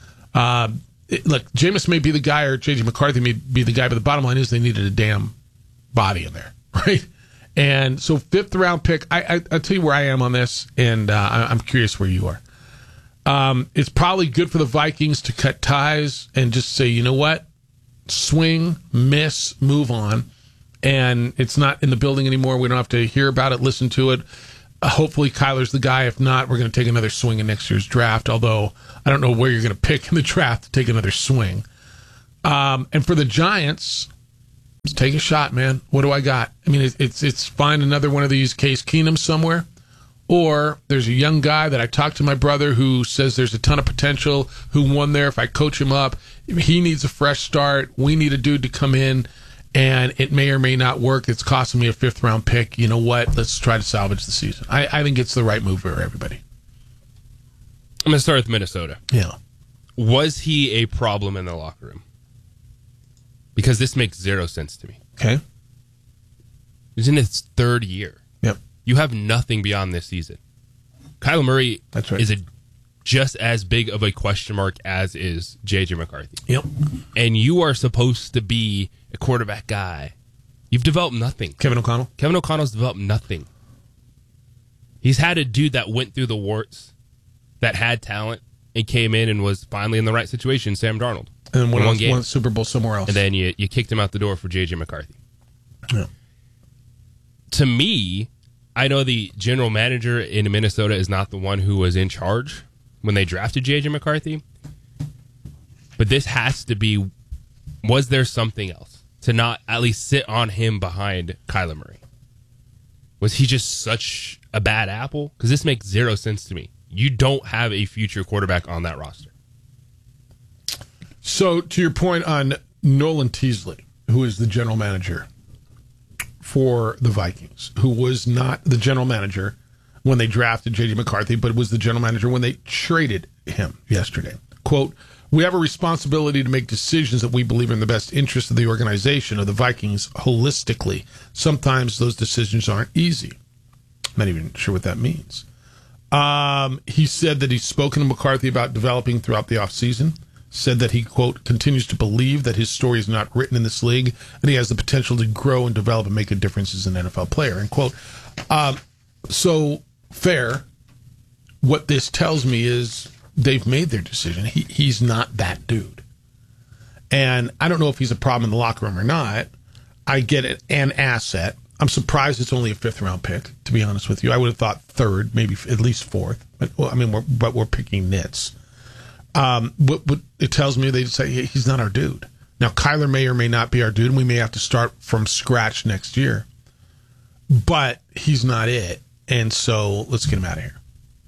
Look, Jameis may be the guy, or J.J. McCarthy may be the guy, but the bottom line is they needed a damn body in there, right? And so 5th round pick, I'll tell you where I am on this, and I'm curious where you are. It's probably good for the Vikings to cut ties and just say, you know what? Swing, miss, move on. And it's not in the building anymore. We don't have to hear about it, listen to it. Hopefully Kyler's the guy. If not, we're going to take another swing in next year's draft, although I don't know where you're going to pick in the draft to take another swing. And for the Giants, let's take a shot, man. What do I got? I mean, it's find another one of these Case Keenums somewhere. Or there's a young guy that I talked to my brother who says there's a ton of potential, who won there. If I coach him up, he needs a fresh start. We need a dude to come in, and it may or may not work. It's costing me a 5th round pick. You know what? Let's try to salvage the season. I think it's the right move for everybody. I'm going to start with Minnesota. Yeah. Was he a problem in the locker room? Because this makes zero sense to me. Okay. He's in his 3rd year. Yep. You have nothing beyond this season. Kyler Murray is just as big of a question mark as is J.J. McCarthy. Yep. And you are supposed to be a quarterback guy. You've developed nothing. Kevin O'Connell? Kevin O'Connell's developed nothing. He's had a dude that went through the warts, that had talent, and came in and was finally in the right situation, Sam Darnold. And then won Super Bowl somewhere else. And then you kicked him out the door for J.J. McCarthy. Yeah. To me, I know the general manager in Minnesota is not the one who was in charge when they drafted J.J. McCarthy. But this has to be, was there something else to not at least sit on him behind Kyler Murray? Was he just such a bad apple? Because this makes zero sense to me. You don't have a future quarterback on that roster. So, to your point on Nolan Teasley, who is the general manager for the Vikings, who was not the general manager when they drafted J.J. McCarthy, but was the general manager when they traded him yesterday. Quote, "We have a responsibility to make decisions that we believe are in the best interest of the organization, of the Vikings, holistically. Sometimes those decisions aren't easy." I'm not even sure what that means. He said that he's spoken to McCarthy about developing throughout the offseason. Said that he, quote, continues to believe that his story is not written in this league and he has the potential to grow and develop and make a difference as an NFL player, end quote. So, fair. What this tells me is they've made their decision. He's not that dude. And I don't know if he's a problem in the locker room or not. I get it, an asset. I'm surprised it's only a 5th round pick, to be honest with you. I would have thought 3rd, maybe at least 4th. But, well, I mean, we're picking nits. But it tells me they say, hey, he's not our dude. Now, Kyler may or may not be our dude, and we may have to start from scratch next year. But he's not it, and so let's get him out of here.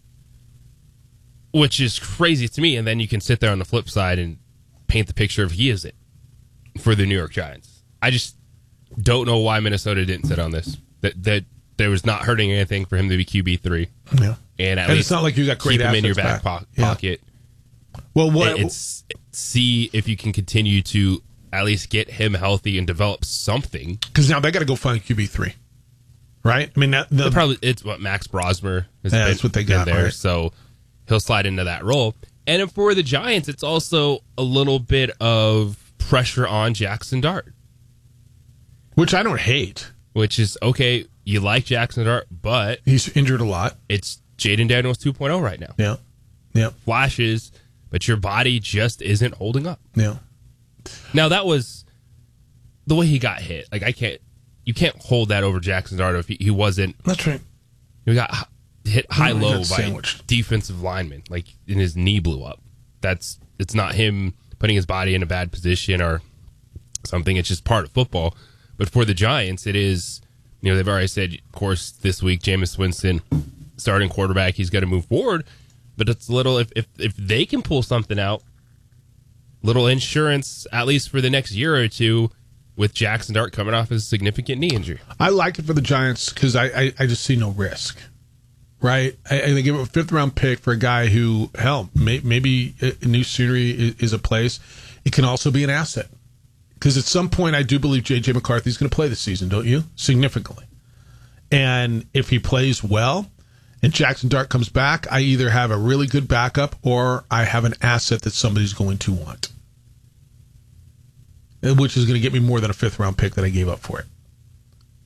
Which is crazy to me, and then you can sit there on the flip side and paint the picture of he is it for the New York Giants. I just don't know why Minnesota didn't sit on this. That there was not hurting anything for him to be QB3. Yeah. And it's not like you got great keep him in your assets back Yeah. pocket. Well, what? It's see if you can continue to at least get him healthy and develop something. Because now they got to go find QB3, right? I mean, it's what Max Brosmer has Yeah, that's what they got there, right? so he'll slide into that role. And for the Giants, it's also a little bit of pressure on Jackson Dart, which I don't hate. Which is okay. You like Jackson Dart, but he's injured a lot. It's Jaden Daniels 2.0 right now. Yeah, yeah. Flashes, but your body just isn't holding up. Yeah. Now that was the way he got hit. Like you can't hold that over Jackson Dart if he wasn't. That's right. He got hit high low by sandwiched. defensive lineman, like, and his knee blew up. It's not him putting his body in a bad position or something. It's just part of football. But for the Giants, it is. They've already said, of course, this week Jameis Winston, starting quarterback, he's got to move forward. But it's a little if they can pull something out, little insurance at least for the next year or two, with Jackson Dart coming off a significant knee injury. I like it for the Giants because I just see no risk. Right? They give him a 5th round pick for a guy who, hell, maybe a new scenery is a place. It can also be an asset. Because at some point, I do believe J.J. McCarthy's going to play this season, don't you? Significantly. And if he plays well and Jackson Dart comes back, I either have a really good backup or I have an asset that somebody's going to want. Which is going to get me more than a 5th round pick that I gave up for it.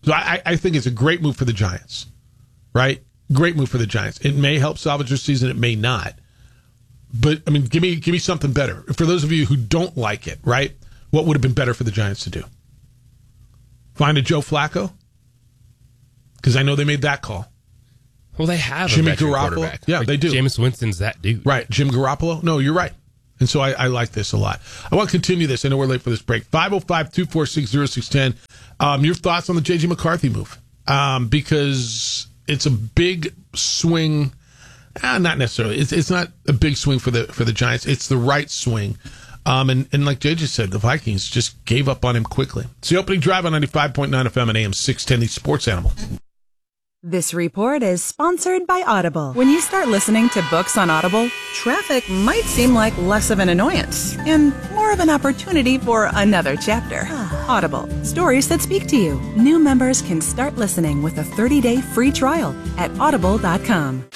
So I think it's a great move for the Giants, right? Great move for the Giants. It may help salvage their season. It may not. But, I mean, give me something better. For those of you who don't like it, right, what would have been better for the Giants to do? Find a Joe Flacco? Because I know they made that call. Well, they have Jimmy a veteran Garoppolo. quarterback. Yeah, they do. Jameis Winston's that dude. Right. Jim Garoppolo? No, you're right. And so I like this a lot. I want to continue this. I know we're late for this break. 505-246-0610. Your thoughts on the J.J. McCarthy move? Because it's a big swing. Not necessarily. It's not a big swing for the Giants. It's the right swing. And like JJ said, the Vikings just gave up on him quickly. It's the opening drive on 95.9 FM and AM 610, the Sports Animal. This report is sponsored by Audible. When you start listening to books on Audible, traffic might seem like less of an annoyance and more of an opportunity for another chapter. Audible, stories that speak to you. New members can start listening with a 30-day free trial at audible.com.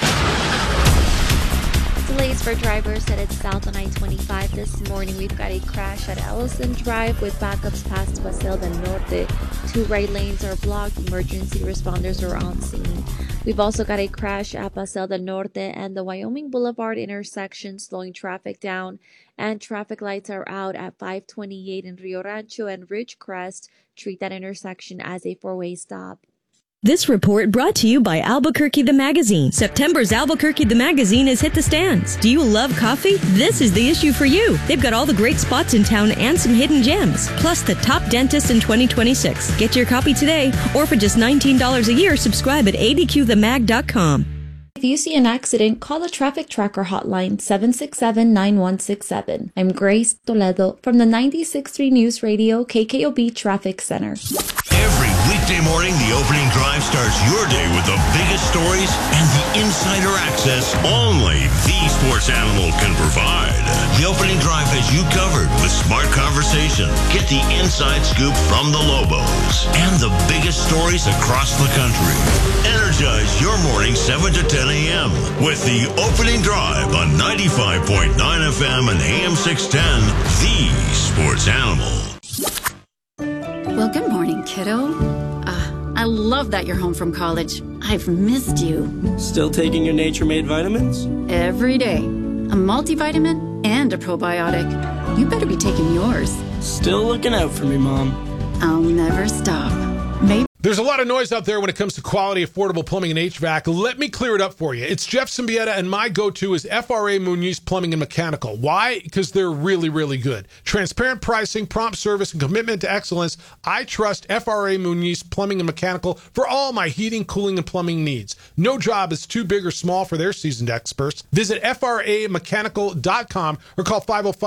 Delays for drivers headed south on I-25 this morning. We've got a crash at Ellison Drive with backups past Paseo del Norte. 2 right lanes are blocked. Emergency responders are on scene. We've also got a crash at Paseo del Norte and the Wyoming Boulevard intersection, slowing traffic down. And traffic lights are out at 528 in Rio Rancho and Ridgecrest. Treat that intersection as a 4-way stop. This report brought to you by Albuquerque the Magazine. September's Albuquerque the Magazine has hit the stands. Do you love coffee? This is the issue for you. They've got all the great spots in town and some hidden gems, plus the top dentist in 2026. Get your copy today, or for just $19 a year, subscribe at adqthemag.com. If you see an accident, call the Traffic Tracker hotline 767-9167. I'm Grace Toledo from the 96.3 News Radio KKOB Traffic Center. Every weekday morning, the opening drive starts your day with the biggest stories and the insider access only the Sports Animal can provide. The opening drive has you covered with smart conversation. Get the inside scoop from the Lobos and the biggest stories across the country. Energize your morning 7 to 10 a.m. with the opening drive on 95.9 FM and AM 610, the Sports Animal. Well, good morning, kiddo. I love that you're home from college. I've missed you. Still taking your Nature-Made vitamins? Every day. A multivitamin and a probiotic. You better be taking yours. Still looking out for me, Mom. I'll never stop. Maybe. There's a lot of noise out there when it comes to quality, affordable plumbing and HVAC. Let me clear it up for you. It's Jeff Symbieta, and my go-to is FRA Muñiz Plumbing and Mechanical. Why? Because they're really, really good. Transparent pricing, prompt service, and commitment to excellence. I trust FRA Muñiz Plumbing and Mechanical for all my heating, cooling, and plumbing needs. No job is too big or small for their seasoned experts. Visit FRAmechanical.com or call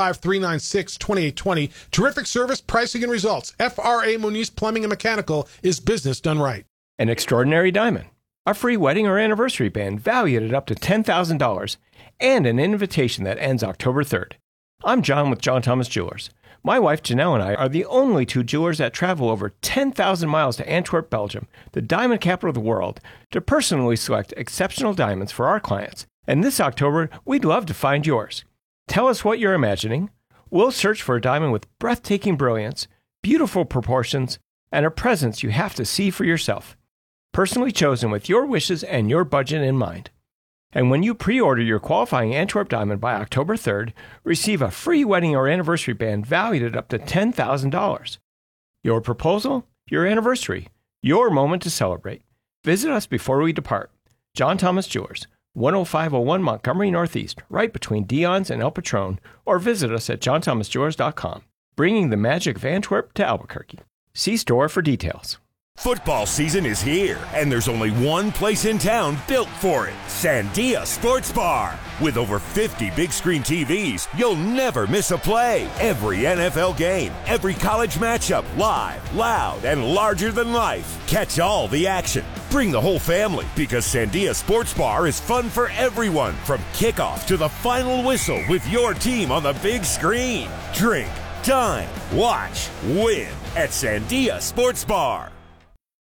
505-396-2820. Terrific service, pricing, and results. FRA Muñiz Plumbing and Mechanical is business done right. An extraordinary diamond, a free wedding or anniversary band valued at up to $10,000, and an invitation that ends October 3rd. I'm John with John Thomas Jewelers. My wife Janelle and I are the only 2 jewelers that travel over 10,000 miles to Antwerp, Belgium, the diamond capital of the world, to personally select exceptional diamonds for our clients. And this October, we'd love to find yours. Tell us what you're imagining. We'll search for a diamond with breathtaking brilliance, beautiful proportions, and a presence you have to see for yourself. Personally chosen with your wishes and your budget in mind. And when you pre-order your qualifying Antwerp diamond by October 3rd, receive a free wedding or anniversary band valued at up to $10,000. Your proposal, your anniversary, your moment to celebrate. Visit us before we depart. John Thomas Jewelers, 10501 Montgomery Northeast, right between Dion's and El Patron, or visit us at johnthomasjewelers.com, bringing the magic of Antwerp to Albuquerque. See store for details. Football season is here, and there's only one place in town built for it. Sandia Sports Bar. With over 50 big screen TVs, you'll never miss a play. Every NFL game, every college matchup, live, loud, and larger than life. Catch all the action. Bring the whole family, because Sandia Sports Bar is fun for everyone, from kickoff to the final whistle with your team on the big screen. Drink, dine, watch, win at Sandia Sports Bar.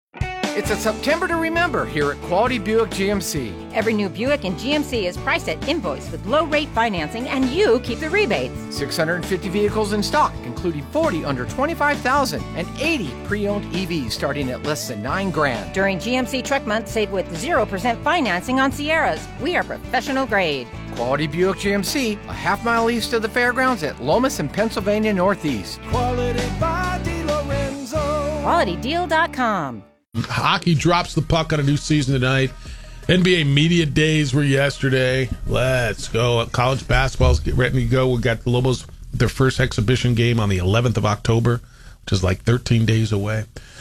It's a September to remember here at Quality Buick GMC. Every new Buick in GMC is priced at invoice with low-rate financing, and you keep the rebates. 650 vehicles in stock, including 40 under $25,000 and 80 pre-owned EVs starting at less than $9,000. During GMC Truck Month, save with 0% financing on Sierras. We are professional grade. Quality Buick GMC, a half-mile east of the fairgrounds at Lomas and Pennsylvania Northeast. Quality by DiLorenzo. QualityDeal.com. Hockey drops the puck on a new season tonight. NBA Media Days were yesterday. Let's go. College basketball's getting ready to go. We got the Lobos, their first exhibition game on the 11th of October, which is like 13 days away.